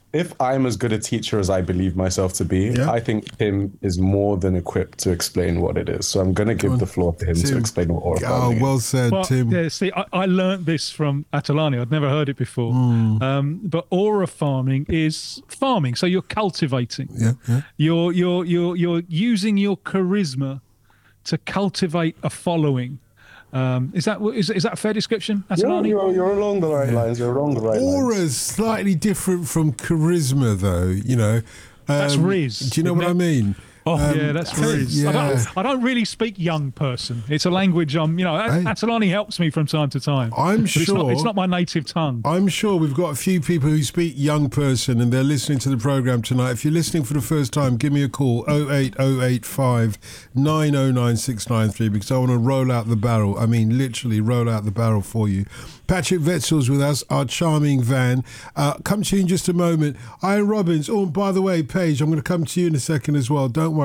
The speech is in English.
if I'm as good a teacher as I believe myself to be, Yeah. I think Tim is more than equipped to explain what it is. So I'm going to give the floor to him to Tim. explain what aura Oh, farming is. well said, Well, Tim. yeah, see, I learnt this from Atalani. I'd never heard it before. But aura farming is farming, so you're cultivating. Yeah. You're using your charisma to cultivate a following. Is that a fair description, Atalani? You're along the right lines. You're along the right lines. Aura's slightly different from charisma, though. You know, That's Riz. Do you know what I mean? Yeah, that's Riz. yeah. I don't really speak young person. It's a language Atalani helps me from time to time. I'm But sure it's not my native tongue. I'm sure we've got a few people who speak young person and they're listening to the programme tonight. If you're listening for the first time, give me a call, 08085 909 693, because I want to roll out the barrel. I mean, literally roll out the barrel for you. Patrick Wetzel's with us, our charming Van. Come to you in just a moment. Ian Robbins. Oh, and by the way, Paige, I'm going to come to you in a second as well. Don't